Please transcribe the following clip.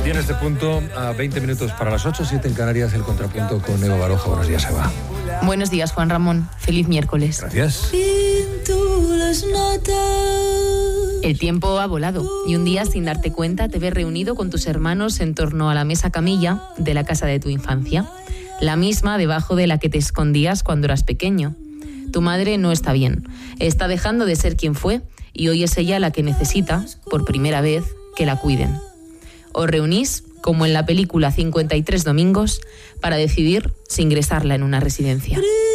Y en este punto, a 20 minutos para las 8, 7 en Canarias, el contrapunto con Eva Baroja. Buenos días, Eva. Buenos días, Juan Ramón. Feliz miércoles. Gracias. El tiempo ha volado y un día, sin darte cuenta, te ves reunido con tus hermanos en torno a la mesa camilla de la casa de tu infancia, la misma debajo de la que te escondías cuando eras pequeño. Tu madre no está bien, está dejando de ser quien fue y hoy es ella la que necesita, por primera vez, que la cuiden. Os reunís, como en la película 53 domingos, para decidir si ingresarla en una residencia.